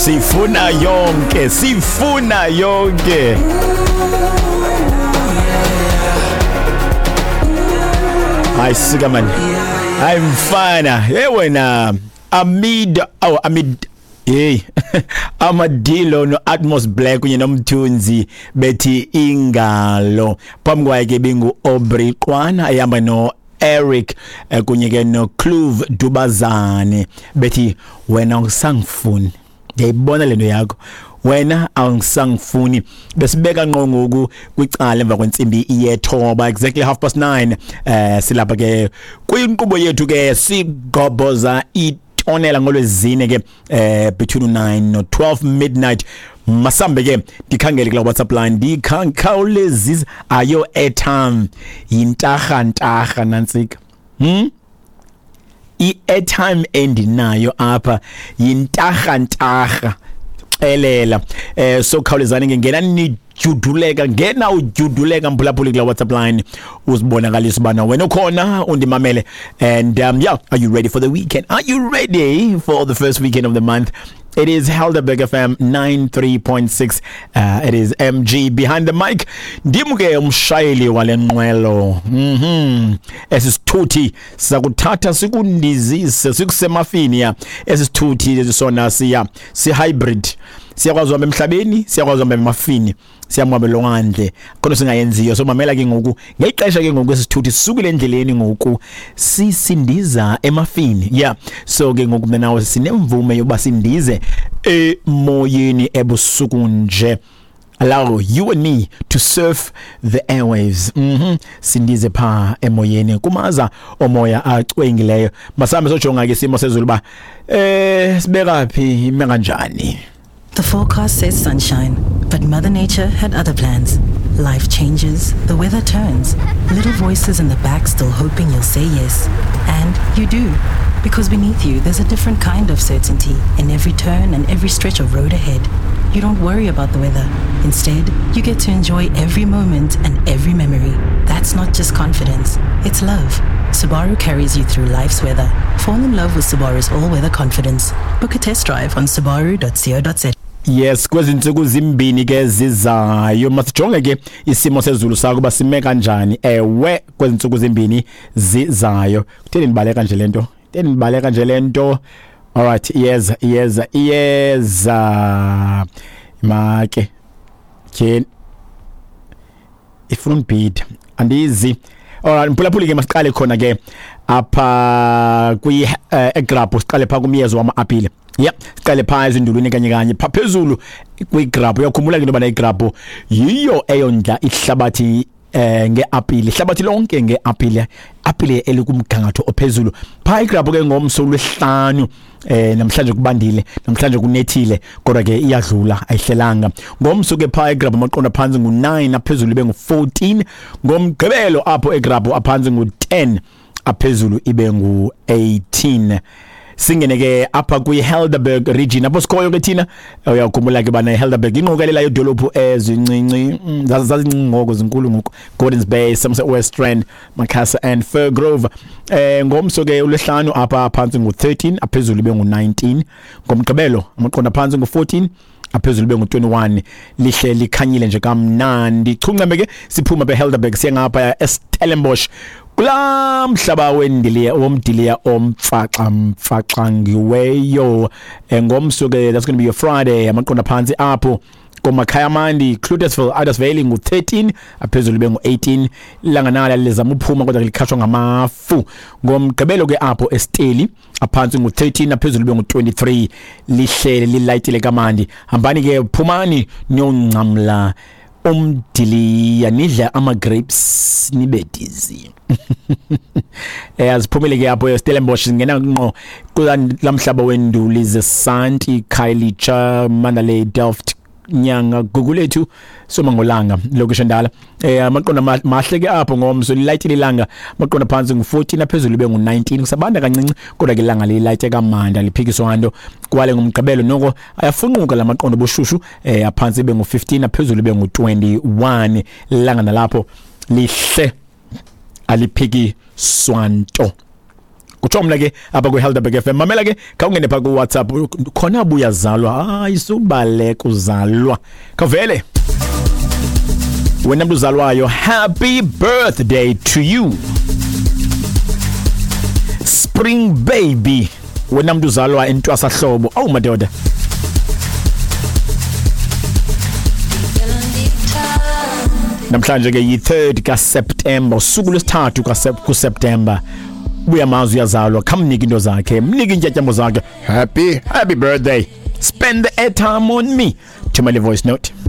Sifuna yonke. Hayi sika man. Hayi mfana. Hey wena Amid hey Amadilo no Atmos Black kunye nomthunzi bethi ingalo phambi kwakhe bingu Aubrey Qwana ehamba no Eric kunye ke no Cluve Dubazane bethi wena ungisangifuni ngiyibona lento yakho wena awungisangifuni besibeka ngqo ngoku kwicala emva kwensimbi yethoba exactly 9:30 silapha ke kwinkqubo yethu ke sigoboza onela ngolwezine ke between 9 no 12 midnight masambe ke dikhangele kula WhatsApp line dikhankhawulezisa ayo airtime yintarha nantsika i-airtime endinayo apha yintarha elela so khawulezani ngena nijuduleka ngena ujuduleka mphulaphuli kula WhatsApp line uzibonakalisa bana wena khona undimamele and yeah, are you ready for the weekend? Are you ready for the first weekend of the month? It is Helderberg FM 93.6. It is MG behind the mic. Ndimuke umshayeli wale nqwelo. Esisithuthi sakuthatha sikundizise sikusemafini ya. Esisithuthi sona si hybrid. Siyakwazi uhamba emhlabeni, siyakwazi uhamba emafini, siyamhamba longandle. Khona singayenziyo so mamela ke ngoku. Ngexesha ke ngoku esithuthi sisukile endleleni ngoku sisindiza emafini. Yeah. So ke ngoku nawo sinemvume yoba sindize emoyeni ebusuku nje. Allow you and me to surf the airwaves. Sindize pha emoyeni kumaza omoya acwengileyo. Masambe sojonga ke simo sezulu ba sibeka phi ime kanjani. The forecast says sunshine, but Mother Nature had other plans. Life changes, the weather turns. Little voices in the back still hoping you'll say yes. And you do. Because beneath you, there's a different kind of certainty in every turn and every stretch of road ahead. You don't worry about the weather. Instead, you get to enjoy every moment and every memory. That's not just confidence, it's love. Subaru carries you through life's weather. Fall in love with Subaru's all-weather confidence. Book a test drive on subaru.co.za. Yes, kwezinsuku zimbini ke zizayo masijonge ke isimo sezulu sakho basime kanjani kwezinsuku zimbini zizayo kutheni nibaleka nje lento all right yes make ke ifuna beat andizi all right mphulaphuli ke masiqale khona ke apha kwi egraph siqale pha kumyezo wama-apile. Yeah, siqale pha ezindulwini kanye pha phezulu kwigraph uyakhumbula ke into bana igraph yiyo eyondla ihlabathi ngeapile ihlabathi lonke ngeapile elikumgangatho ophezulu pha igraph ke ngomso lwesihlanu namhlanje kubandile namhlanje kunethile kodwa ke iyadlula ayihlelanga ngomso ke pha igraph amaqondo phansi ngu9 aphezulu ibe ngu14 ngomgqibelo apho igraph aphansi ngu10 aphezulu ibe ngu18 singene ke apha kwi Helderberg region apho sikhoyo ke thina uyakhumbula ke bana Helderberg inqokelela yedolophu ezincinci zazincingoko zinkulu ngoku Gordons Bay, Somerset West Rand, Macassar and Firgrove ngomso ke ulesihlanu apha phansi ngu13 aphezulu ibe ngu19 ngomgqibelo amaqondo phansi ngu14 aphezulu ibe ngu21 lihle likhanyile nje kamnandi chungcembe ke siphuma be Helderberg siya ngapha eStellenbosch kula mhlaba womdiliya omfaxangiweyo ngomso ke that's going to be a Friday amaqonda phansi apho komakhaya mandi Cluttersville Addersville ngu13 aphezulu ibe ngu18 langanala lezama uphuma kodwa likhashwa ngamafu ngomgqibelo ke apho eSteli aphansi ngu13 aphezulu ibe ngu23 lihlele lilayitile kamandi hambani ke phumani nyoncamla umdiliya nidla ama grapes nibe dizzy aziphumile ke apho eStellenbosch ngena ngqo kulamhlaba wenduli zeSanti Khayelitsha Mandalay Delft Nyanga Gugulethu Somangolanga location ndala amaqondo mahle ke apho ngomso lilayitile ilanga amaqondo phansi ngu14 aphezulu ibe ngu19 kusabanda kancinci kodwa ke ilanga lilayite kamanda liphikiswano kwale ngumgqibelo noko ayafunquka lamaqondo boshushu aphansi ibe ngu15 aphezulu ibe ngu21 ilanga nalapho lihle aliphiki swanto kuthomla ke apha ku Helderberg FM mamela ke kawungene pha ku WhatsApp khona abuyazalwa isubaleka uzalwa kavele wena mntu uzalwayo happy birthday to you Spring baby wena mntu uzalwa entwasahlobo awu madoda namhlanje ke yi3 ka September usuku lwesithathu ku September uyamazi uyazalwa khamnika into zakhe mnika intyatyambo zakhe happy birthday spend the airtime on me to my voice note